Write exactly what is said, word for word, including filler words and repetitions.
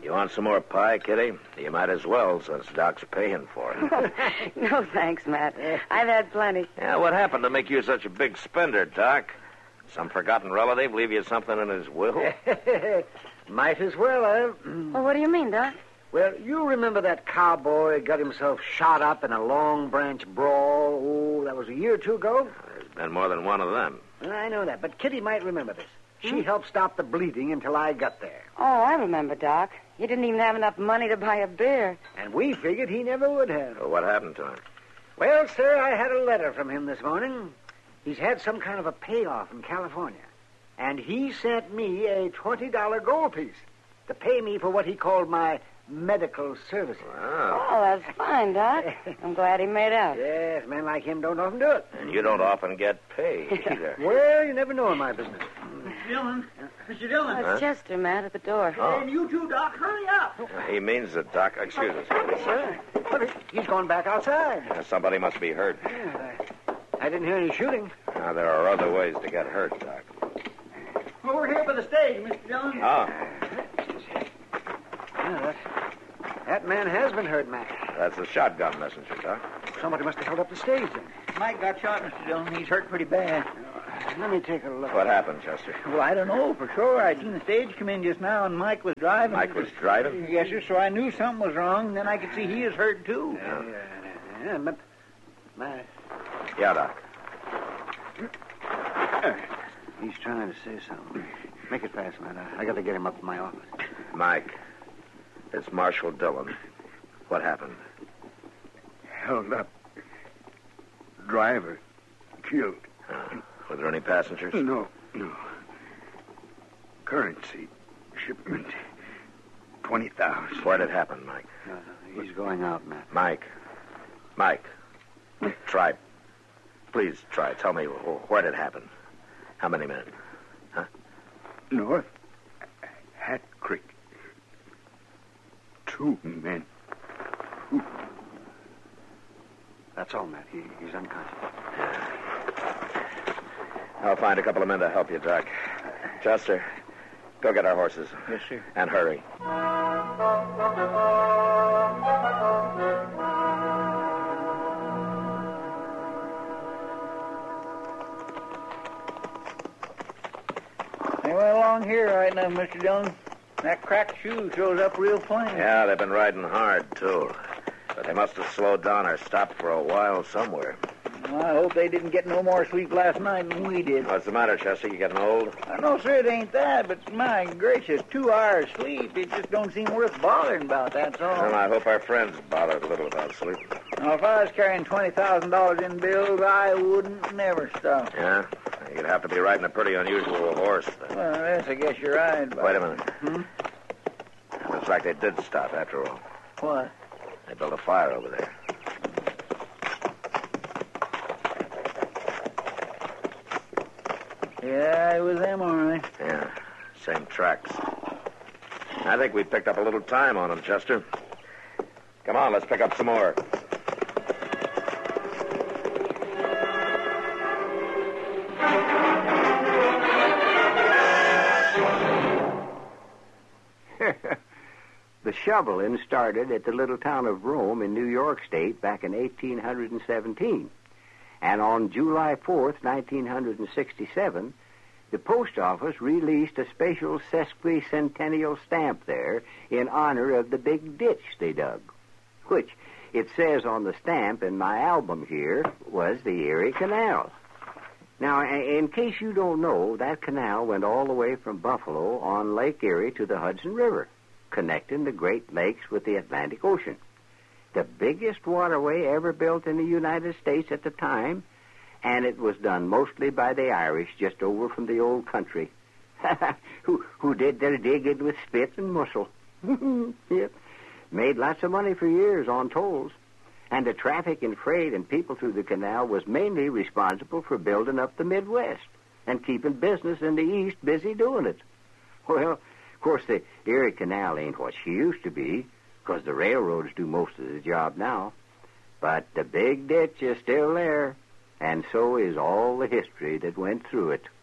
You want some more pie, Kitty? You might as well, since Doc's paying for it. No, thanks, Matt. I've had plenty. Yeah, what happened to make you such a big spender, Doc? Some forgotten relative leave you something in his will? Might as well, eh? Well, what do you mean, Doc? Well, you remember that cowboy got himself shot up in a Long Branch brawl? Oh, that was a year or two ago. There's been more than one of them. I know that, but Kitty might remember this. She helped stop the bleeding until I got there. Oh, I remember, Doc. You didn't even have enough money to buy a beer. And we figured he never would have. Well, what happened to him? Well, sir, I had a letter from him this morning. He's had some kind of a payoff in California. And he sent me a twenty dollar gold piece to pay me for what he called my medical services. Wow. Oh, that's fine, Doc. I'm glad he made out. Yes, men like him don't often do it. And you don't often get paid either. Well, you never know in my business. Mister Dillon. Mister Dillon. Oh, it's Chester, Matt, at the door. Oh. And you too, Doc. Hurry up. He means that, Doc. Excuse us. Sir, but he's gone back outside. Uh, Somebody must be hurt. Yeah, I, I didn't hear any shooting. Now, there are other ways to get hurt, Doc. Well, we're here by the stage, Mister Dillon. Oh, Yeah, that, that man has been hurt, Mac. that's the shotgun messenger, Doc. Somebody must have held up the stage then. Mike got shot, Mister Dillon. He's hurt pretty bad. Let me take a look. What happened, Chester? Well, I don't know for sure. I seen the stage come in just now, and Mike was driving. Mike was driving? Yes, sir. So I knew something was wrong. Then I could see he is hurt too. Yeah, yeah, but my, Yeah, Doc. he's trying to say something. Make it fast, man. I, I got to get him up to my office. Mike, it's Marshal Dillon. What happened? Held up. Driver killed. Uh, were there any passengers? No, no. Currency shipment twenty thousand. Where did it happen, Mike? No, no, he's going out, Matt. Mike. Mike. Try. Please try. Tell me wh- where did it happen. How many men? Huh? North Hat Creek. Two men. That's all, Matt. He, he's unconscious. I'll find a couple of men to help you, Doc. Chester, go get our horses. Yes, sir. And hurry. They went along here right now, Mister Dillon. That cracked shoe shows up real plain. Yeah, they've been riding hard, too. But they must have slowed down or stopped for a while somewhere. Well, I hope they didn't get no more sleep last night than we did. What's the matter, Chester? You getting old? I know, sir, it ain't that, but my gracious, two hours sleep, it just don't seem worth bothering about, that's all. Well, I hope our friends bothered a little about sleep. Now, if I was carrying twenty thousand dollars in bills, I wouldn't never stop. Yeah? You'd have to be riding a pretty unusual horse. Then. Well, yes, I guess you're right. But... Wait a minute. Hmm? Looks like they did stop after all. What? They built a fire over there. Yeah, it was them, all right. Yeah, same tracks. I think we picked up a little time on them, Chester. Come on, let's pick up some more. The shoveling started at the little town of Rome in New York State back in eighteen seventeen. And on July fourth, nineteen sixty-seven, the post office released a special sesquicentennial stamp there in honor of the big ditch they dug, which, it says on the stamp in my album here, was the Erie Canal. Now, in case you don't know, that canal went all the way from Buffalo on Lake Erie to the Hudson River, connecting the Great Lakes with the Atlantic Ocean. The biggest waterway ever built in the United States at the time, and it was done mostly by the Irish just over from the old country, who who did their digging with spit and mussel. Yep. Made lots of money for years on tolls. And the traffic and freight and people through the canal was mainly responsible for building up the Midwest and keeping business in the East busy doing it. Well, of course, the Erie Canal ain't what she used to be, because the railroads do most of the job now. But the big ditch is still there, and so is all the history that went through it.